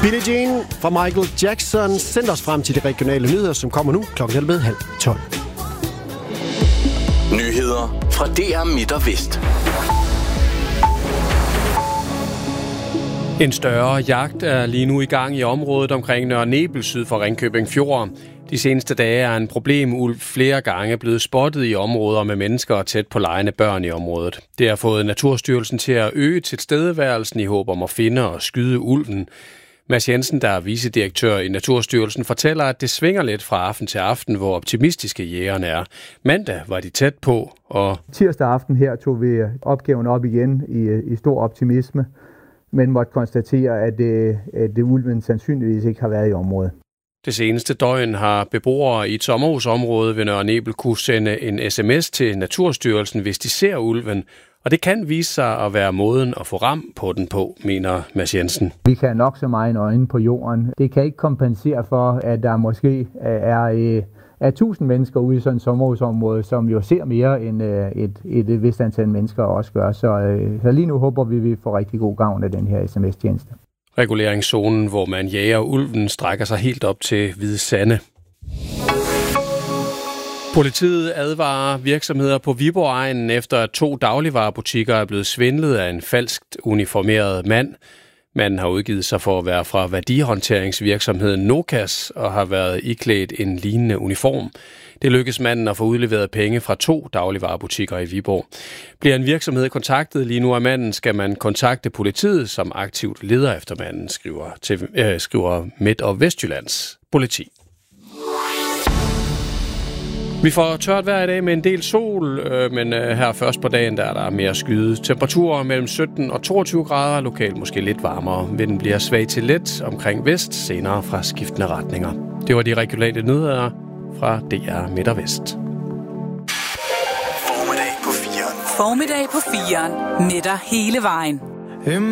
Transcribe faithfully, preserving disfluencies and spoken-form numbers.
Billie Jean fra Michael Jackson sendte os frem til de regionale nyheder, som kommer nu klokken elleve halv tolv. Nyheder fra D R Midt og Vest. En større jagt er lige nu i gang i området omkring Nørre Nebel syd for Ringkøbing Fjord. De seneste dage er en problemulv flere gange blevet spottet i områder med mennesker og tæt på legende børn i området. Det har fået Naturstyrelsen til at øge tilstedeværelsen i håb om at finde og skyde ulven. Mads Jensen, der er vicedirektør i Naturstyrelsen, fortæller, at det svinger lidt fra aften til aften, hvor optimistiske jægerne er. Mandag var de tæt på, og tirsdag aften her tog vi opgaven op igen i, i stor optimisme, men måtte konstatere, at, at ulven sandsynligvis ikke har været i området. Det seneste døgn har beboere i et sommerhusområde ved Nørre Nebel kunne sende en sms til Naturstyrelsen, hvis de ser ulven, og det kan vise sig at være måden at få ram på den på, mener Mads Jensen. Vi kan nok så meget øjne på jorden. Det kan ikke kompensere for, at der måske er, er tusind mennesker ude i sådan et sommerhusområde, som jo ser mere end et, et, et vist antal mennesker også gør. Så, så lige nu håber vi, at vi får rigtig god gavn af den her sms-tjeneste. Reguleringszonen, hvor man jager ulven, strækker sig helt op til Hvide Sande. Politiet advarer virksomheder på Viborg-egnen efter, at to dagligvarebutikker er blevet svindlet af en falskt uniformeret mand. Manden har udgivet sig for at være fra værdihåndteringsvirksomheden Nokas og har været iklædt en lignende uniform. Det lykkedes manden at få udleveret penge fra to dagligvarebutikker i Viborg. Bliver en virksomhed kontaktet lige nu af manden, skal man kontakte politiet, som aktivt leder efter manden, skriver, til, øh, skriver Midt- og Vestjyllands politi. Vi får tørt vejr i dag med en del sol, øh, men øh, her først på dagen der er der mere skyde. Temperaturer mellem sytten og toogtyve grader, lokalt måske lidt varmere. Vinden bliver svag til let omkring vest, senere fra skiftende retninger. Det var de regionale nyheder fra D R Midt og Vest. Formiddag på firen. Formiddag på firen. Med dig hele vejen.